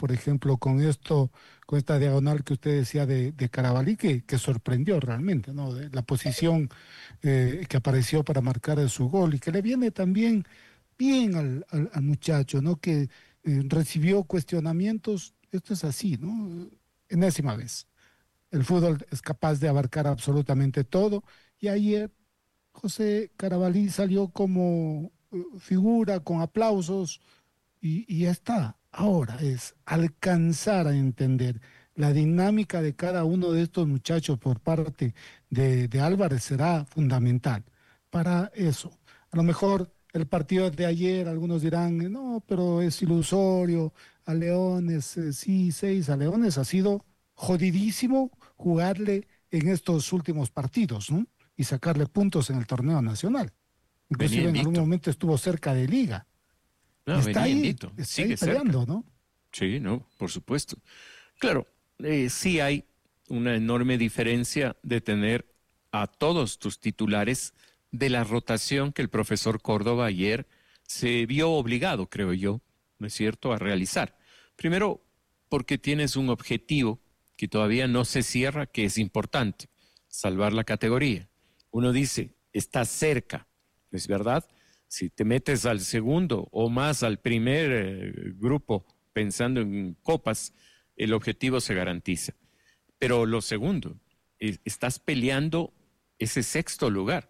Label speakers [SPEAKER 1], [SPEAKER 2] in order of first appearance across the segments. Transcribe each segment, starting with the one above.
[SPEAKER 1] por ejemplo, con esta diagonal que usted decía de Carabalí, que sorprendió realmente, ¿no? De la posición que apareció para marcar su gol y que le viene también bien al muchacho, ¿no? Que recibió cuestionamientos, esto es así, ¿no? Enésima vez. El fútbol es capaz de abarcar absolutamente todo y ayer José Carabalí salió como figura, con aplausos y ya está. Ahora es alcanzar a entender la dinámica de cada uno de estos muchachos por parte de Álvarez será fundamental para eso. A lo mejor el partido de ayer, algunos dirán, no, pero es ilusorio, a Leones, sí, 6 a Leones, ha sido jodidísimo jugarle en estos últimos partidos, ¿no? Y sacarle puntos en el torneo nacional.
[SPEAKER 2] Venía
[SPEAKER 1] Inclusive en algún
[SPEAKER 2] invicto.
[SPEAKER 1] momento estuvo cerca de liga. Y
[SPEAKER 2] No, venía invicto.
[SPEAKER 1] está ahí
[SPEAKER 2] Sigue cerca.
[SPEAKER 1] peleando, ¿no?
[SPEAKER 2] Sí, no, por supuesto. Claro, sí hay una enorme diferencia de tener a todos tus titulares de la rotación que el profesor Córdoba ayer se vio obligado, creo yo, ¿no es cierto?, a realizar. Primero, porque tienes un objetivo que todavía no se cierra, que es importante, salvar la categoría. Uno dice, está cerca, ¿es verdad? Si te metes al segundo o más al primer grupo pensando en copas, el objetivo se garantiza. Pero lo segundo, estás peleando ese sexto lugar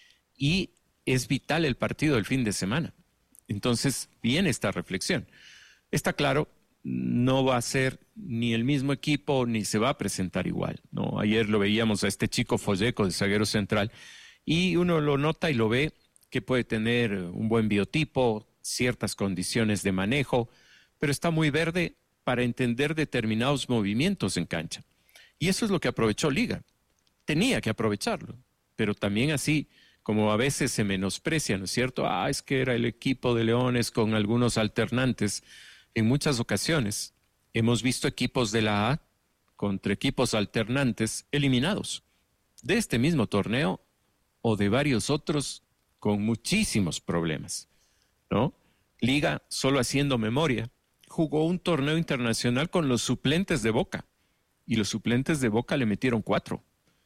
[SPEAKER 2] y es vital el partido del fin de semana. Entonces viene esta reflexión. Está claro, no va a ser ni el mismo equipo ni se va a presentar igual, ¿no? Ayer lo veíamos a este chico Folleco, de zaguero central, y uno lo nota y lo ve que puede tener un buen biotipo, ciertas condiciones de manejo, pero está muy verde para entender determinados movimientos en cancha. Y eso es lo que aprovechó Liga. Tenía que aprovecharlo, pero también así, como a veces se menosprecia, ¿no es cierto? Es que era el equipo de Leones con algunos alternantes. En muchas ocasiones hemos visto equipos de la A contra equipos alternantes eliminados de este mismo torneo o de varios otros con muchísimos problemas, ¿no? Liga, solo haciendo memoria, jugó un torneo internacional con los suplentes de Boca y los suplentes de Boca le metieron 4.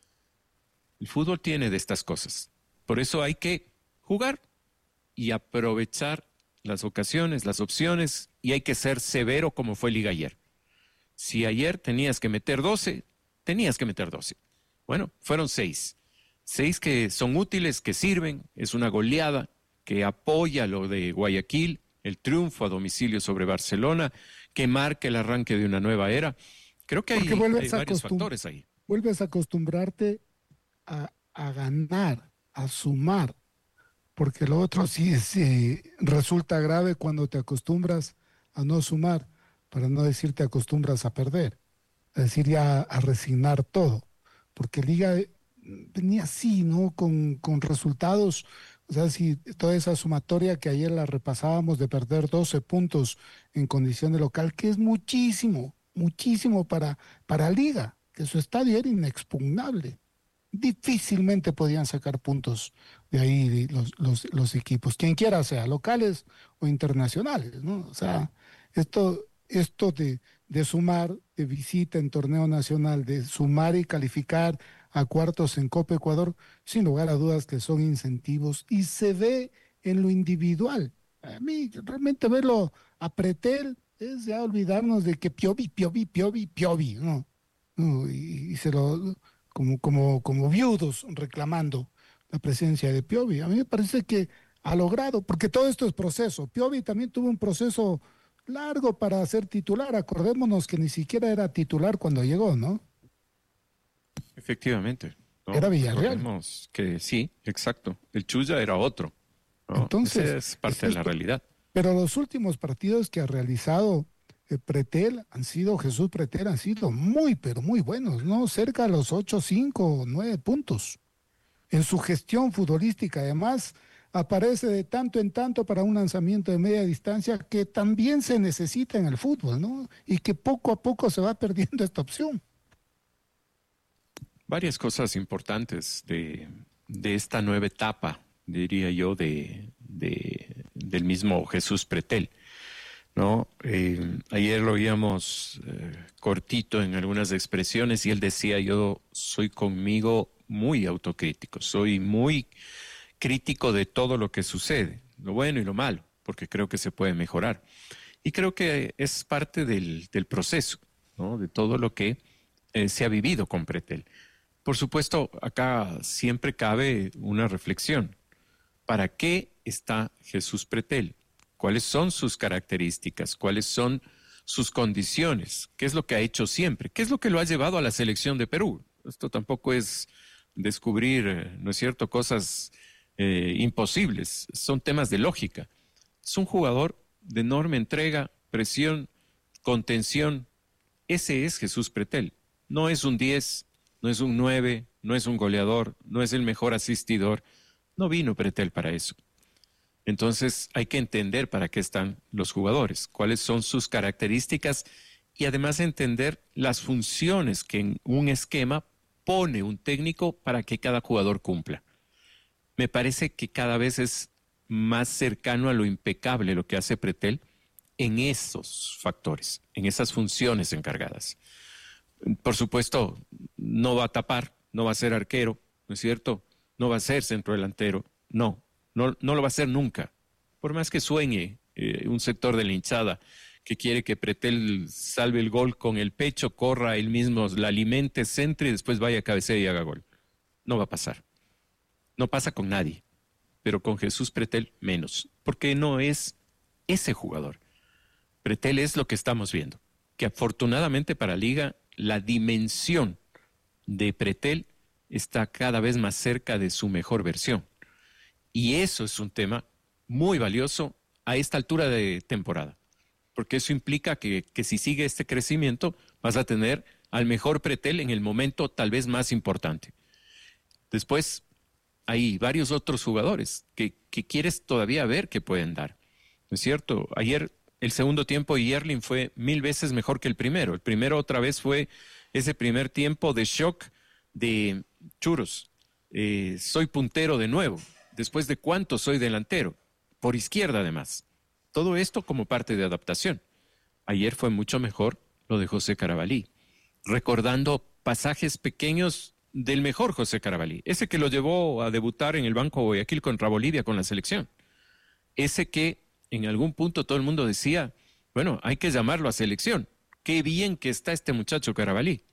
[SPEAKER 2] El fútbol tiene de estas cosas. Por eso hay que jugar y aprovechar las ocasiones, las opciones, y hay que ser severo como fue Liga ayer. Si ayer tenías que meter 12, tenías que meter 12. Bueno, fueron 6. 6 que son útiles, que sirven, es una goleada que apoya lo de Guayaquil, el triunfo a domicilio sobre Barcelona, que marca el arranque de una nueva era. Creo que
[SPEAKER 1] Porque
[SPEAKER 2] hay varios factores ahí.
[SPEAKER 1] vuelves a acostumbrarte a ganar, a sumar, porque lo otro sí resulta grave cuando te acostumbras a no sumar, para no decir te acostumbras a perder, es decir, ya a resignar todo, porque Liga venía así, ¿no? Con resultados, o sea, si toda esa sumatoria que ayer la repasábamos de perder 12 puntos en condición de local, que es muchísimo, muchísimo para Liga, que su estadio era inexpugnable. Difícilmente podían sacar puntos de ahí los equipos, quien quiera sea, locales o internacionales, ¿no? O sea, esto de sumar, de visita en torneo nacional, de sumar y calificar a cuartos en Copa Ecuador, sin lugar a dudas que son incentivos y se ve en lo individual. A mí realmente verlo a Pretel es ya olvidarnos de que Piovi, Piovi, Piovi, Piovi, ¿no? No, y se lo como viudos reclamando la presencia de Piovi. A mí me parece que ha logrado, porque todo esto es proceso. Piovi también tuvo un proceso largo para ser titular. Acordémonos que ni siquiera era titular cuando llegó, ¿no?
[SPEAKER 2] Efectivamente,
[SPEAKER 1] Era
[SPEAKER 2] ¿no?
[SPEAKER 1] Villarreal.
[SPEAKER 2] Recordemos que sí, exacto. El Chuya era otro, ¿no? Esa
[SPEAKER 1] Entonces,
[SPEAKER 2] es
[SPEAKER 1] es
[SPEAKER 2] parte de la
[SPEAKER 1] esto.
[SPEAKER 2] realidad.
[SPEAKER 1] Pero los últimos partidos que ha realizado Jesús Pretel, han sido muy, pero muy buenos, ¿no? Cerca de los 8, 5, 9 puntos. En su gestión futbolística, además, aparece de tanto en tanto para un lanzamiento de media distancia que también se necesita en el fútbol, ¿no? Y que poco a poco se va perdiendo esta opción.
[SPEAKER 2] Varias cosas importantes de esta nueva etapa, diría yo, del mismo Jesús Pretel. ¿no? Ayer lo oíamos cortito en algunas expresiones y él decía, yo soy conmigo muy autocrítico, soy muy crítico de todo lo que sucede, lo bueno y lo malo, porque creo que se puede mejorar. Y creo que es parte del proceso, ¿no? De todo lo que se ha vivido con Pretel. Por supuesto, acá siempre cabe una reflexión. ¿Para qué está Jesús Pretel? ¿Cuáles son sus características? ¿Cuáles son sus condiciones? ¿Qué es lo que ha hecho siempre? ¿Qué es lo que lo ha llevado a la selección de Perú? Esto tampoco es descubrir, ¿no es cierto?, cosas imposibles. Son temas de lógica. Es un jugador de enorme entrega, presión, contención. Ese es Jesús Pretel. No es un 10, no es un 9, no es un goleador, no es el mejor asistidor. No vino Pretel para eso. Entonces hay que entender para qué están los jugadores, cuáles son sus características y además entender las funciones que en un esquema pone un técnico para que cada jugador cumpla. Me parece que cada vez es más cercano a lo impecable lo que hace Pretel en esos factores, en esas funciones encargadas. Por supuesto, no va a tapar, no va a ser arquero, ¿no es cierto? No va a ser centrodelantero, no lo va a hacer nunca. Por más que sueñe un sector de la hinchada que quiere que Pretel salve el gol con el pecho, corra él mismo, la alimente, centre y después vaya a cabecea y haga gol. No va a pasar. No pasa con nadie, pero con Jesús Pretel menos, porque no es ese jugador. Pretel es lo que estamos viendo, que afortunadamente para Liga la dimensión de Pretel está cada vez más cerca de su mejor versión. Y eso es un tema muy valioso a esta altura de temporada, porque eso implica que si sigue este crecimiento vas a tener al mejor Pretel en el momento tal vez más importante. Después hay varios otros jugadores que quieres todavía ver que pueden dar. ¿No es cierto? Ayer el segundo tiempo de Yerlin fue 1000 veces mejor que el primero. El primero otra vez fue ese primer tiempo de shock de Churros. Soy puntero de nuevo. ¿Después de cuánto soy delantero? Por izquierda además. Todo esto como parte de adaptación. Ayer fue mucho mejor lo de José Carabalí, recordando pasajes pequeños del mejor José Carabalí, ese que lo llevó a debutar en el Banco Guayaquil contra Bolivia con la selección, ese que en algún punto todo el mundo decía, bueno, hay que llamarlo a selección, qué bien que está este muchacho Carabalí.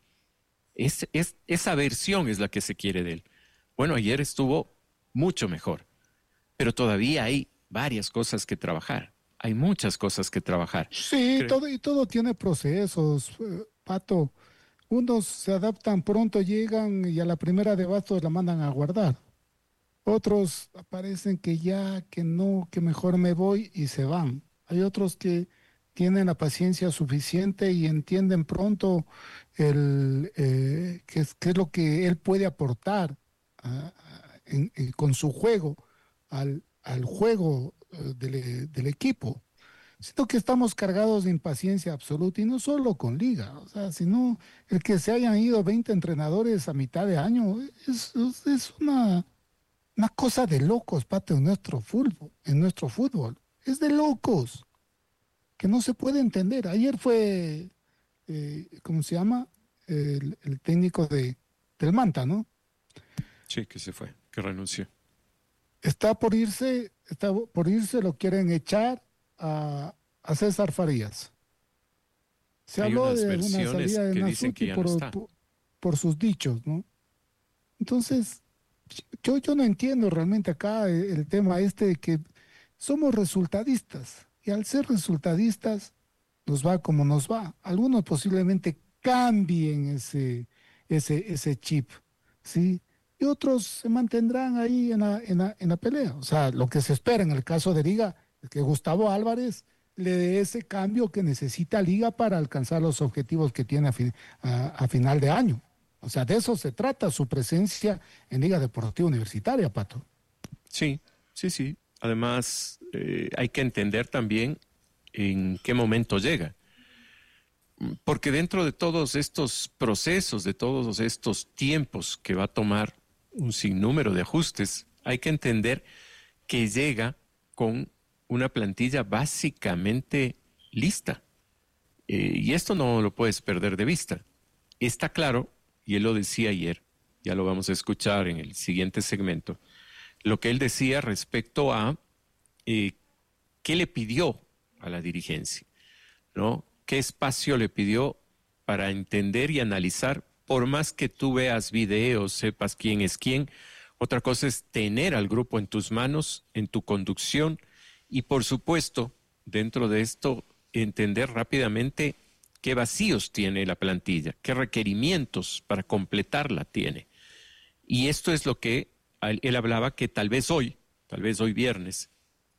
[SPEAKER 2] Esa versión es la que se quiere de él. Bueno, ayer estuvo mucho mejor, pero todavía hay varias cosas que trabajar, hay muchas cosas que trabajar.
[SPEAKER 1] Sí, todo tiene procesos, Pato. Unos se adaptan pronto, llegan y a la primera de bastos la mandan a guardar. Otros aparecen que ya, que no, que mejor me voy y se van. Hay otros que tienen la paciencia suficiente y entienden pronto qué es lo que él puede aportar con su juego al juego del equipo. Siento que estamos cargados de impaciencia absoluta y no solo con Liga, o sea, sino el que se hayan ido 20 entrenadores a mitad de año es una cosa de locos, Pato, en nuestro fútbol. Es de locos, que no se puede entender. Ayer fue, ¿cómo se llama? El técnico del Manta, ¿no?
[SPEAKER 2] Sí, que se fue, que renunció.
[SPEAKER 1] Está por irse, lo quieren echar a César Farías. Se
[SPEAKER 2] Hay
[SPEAKER 1] habló
[SPEAKER 2] unas
[SPEAKER 1] de una
[SPEAKER 2] versiones
[SPEAKER 1] salida de
[SPEAKER 2] que dicen que
[SPEAKER 1] Nasuti
[SPEAKER 2] ya no está.
[SPEAKER 1] por sus dichos, ¿no? Entonces, yo no entiendo realmente acá el tema este de que somos resultadistas y al ser resultadistas nos va como nos va. Algunos posiblemente cambien ese chip, ¿sí? Y otros se mantendrán ahí en la pelea. O sea, lo que se espera en el caso de Liga es que Gustavo Álvarez le dé ese cambio que necesita Liga para alcanzar los objetivos que tiene a final de año. O sea, de eso se trata su presencia en Liga Deportiva Universitaria, Pato.
[SPEAKER 2] Sí, sí, sí. Además, hay que entender también en qué momento llega. Porque dentro de todos estos procesos, de todos estos tiempos que va a tomar un sinnúmero de ajustes, hay que entender que llega con una plantilla básicamente lista. Y esto no lo puedes perder de vista. Está claro, y él lo decía ayer, ya lo vamos a escuchar en el siguiente segmento, lo que él decía respecto a qué le pidió a la dirigencia, ¿no? ¿Qué espacio le pidió para entender y analizar? Por más que tú veas videos, sepas quién es quién, otra cosa es tener al grupo en tus manos, en tu conducción, y por supuesto, dentro de esto, entender rápidamente qué vacíos tiene la plantilla, qué requerimientos para completarla tiene. Y esto es lo que él hablaba, que tal vez hoy viernes,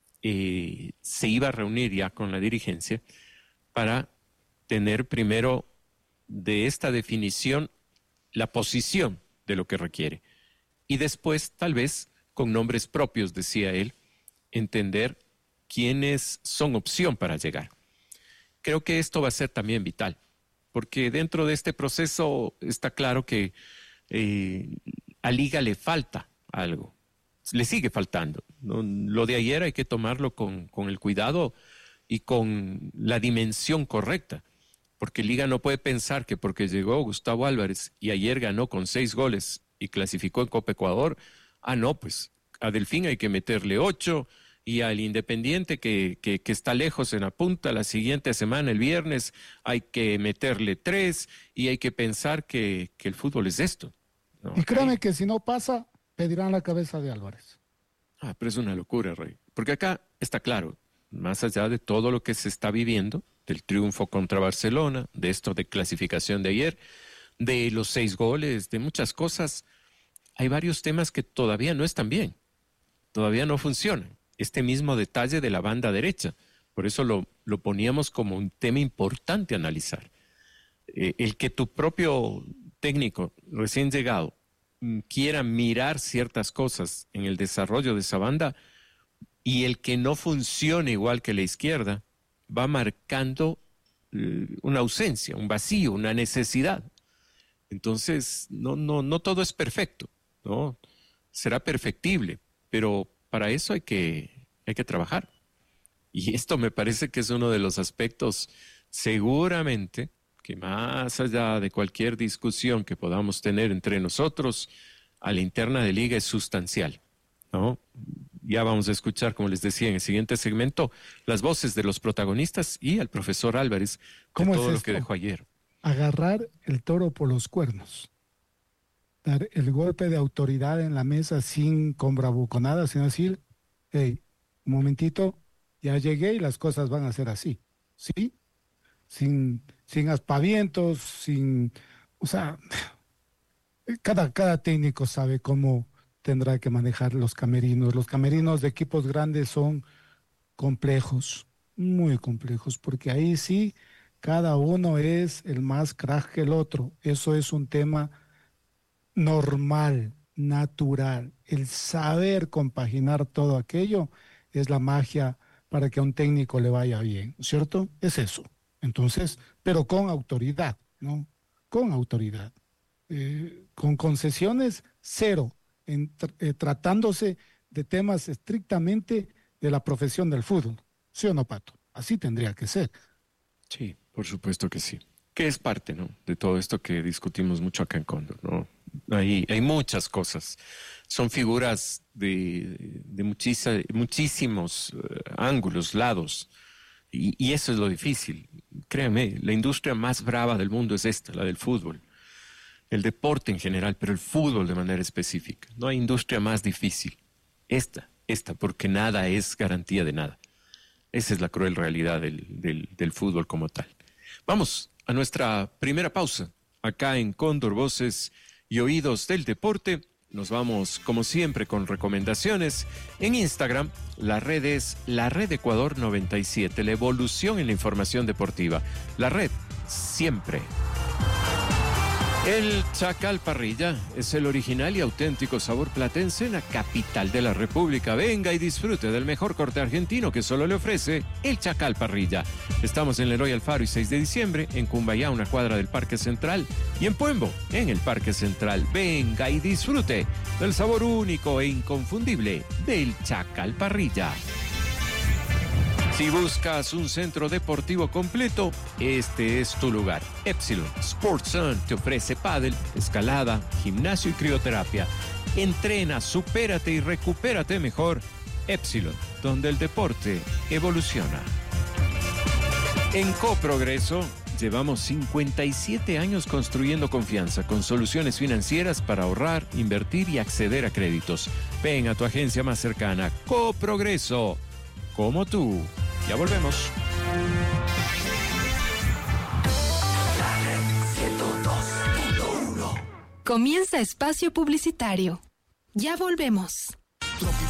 [SPEAKER 2] se iba a reunir ya con la dirigencia para tener primero de esta definición la posición de lo que requiere. Y después, tal vez, con nombres propios, decía él, entender quiénes son opción para llegar. Creo que esto va a ser también vital, porque dentro de este proceso está claro que a Liga le falta algo, le sigue faltando, ¿no? Lo de ayer hay que tomarlo con el cuidado y con la dimensión correcta, porque Liga no puede pensar que porque llegó Gustavo Álvarez y ayer ganó con 6 goles y clasificó en Copa Ecuador, no, pues a Delfín hay que meterle 8 y al Independiente que está lejos en la punta, la siguiente semana, el viernes, hay que meterle 3 y hay que pensar que el fútbol es esto, ¿no?
[SPEAKER 1] Y créame que si no pasa, pedirán la cabeza de Álvarez.
[SPEAKER 2] Pero es una locura, Rey, porque acá está claro, más allá de todo lo que se está viviendo, del triunfo contra Barcelona, de esto de clasificación de ayer, de los 6 goles, de muchas cosas, hay varios temas que todavía no están bien, todavía no funcionan. Este mismo detalle de la banda derecha, por eso lo poníamos como un tema importante a analizar. El que tu propio técnico recién llegado quiera mirar ciertas cosas en el desarrollo de esa banda y el que no funcione igual que la izquierda, va marcando una ausencia, un vacío, una necesidad. Entonces, no todo es perfecto, ¿no? Será perfectible, pero para eso hay que trabajar. Y esto me parece que es uno de los aspectos seguramente que más allá de cualquier discusión que podamos tener entre nosotros, a la interna de Liga es sustancial, ¿no? Ya vamos a escuchar, como les decía en el siguiente segmento, las voces de los protagonistas y al profesor Álvarez de todo lo que dejó ayer.
[SPEAKER 1] Agarrar el toro por los cuernos. Dar el golpe de autoridad en la mesa con bravuconadas, sino decir, hey, un momentito, ya llegué y las cosas van a ser así, ¿sí? Sin aspavientos, o sea, cada técnico sabe cómo tendrá que manejar los camerinos. Los camerinos de equipos grandes son complejos, muy complejos, porque ahí sí, cada uno es el más crack que el otro. Eso es un tema normal, natural. El saber compaginar todo aquello es la magia para que a un técnico le vaya bien, ¿cierto? Es eso. Entonces, pero con autoridad, ¿no? Con autoridad. Con concesiones, cero, tratándose de temas estrictamente de la profesión del fútbol. ¿Sí o no, Pato? Así tendría que ser.
[SPEAKER 2] Sí, por supuesto que sí. Que es parte, ¿no?, de todo esto que discutimos mucho acá en Cóndor, ¿no? Hay muchas cosas. Son figuras de muchísimos ángulos, lados. Y eso es lo difícil. Créanme, la industria más brava del mundo es esta, la del fútbol. El deporte en general, pero el fútbol de manera específica. No hay industria más difícil. Esta, porque nada es garantía de nada. Esa es la cruel realidad del fútbol como tal. Vamos a nuestra primera pausa, acá en Cóndor, Voces y Oídos del Deporte. Nos vamos, como siempre, con recomendaciones. En Instagram, la red es La Red Ecuador 97, la evolución en la información deportiva. La red, siempre. El Chacal Parrilla es el original y auténtico sabor platense en la capital de la República. Venga y disfrute del mejor corte argentino que solo le ofrece el Chacal Parrilla. Estamos en Leroy Alfaro y 6 de diciembre, en Cumbayá, una cuadra del Parque Central, y en Puembo, en el Parque Central. Venga y disfrute del sabor único e inconfundible del Chacal Parrilla. Si buscas un centro deportivo completo, este es tu lugar. Epsilon Sports Zone te ofrece pádel, escalada, gimnasio y crioterapia. Entrena, supérate y recupérate mejor. Epsilon, donde el deporte evoluciona. En Coprogreso, llevamos 57 años construyendo confianza con soluciones financieras para ahorrar, invertir y acceder a créditos. Ven a tu agencia más cercana. Coprogreso, como tú. Ya volvemos.
[SPEAKER 3] Comienza espacio publicitario. Ya volvemos.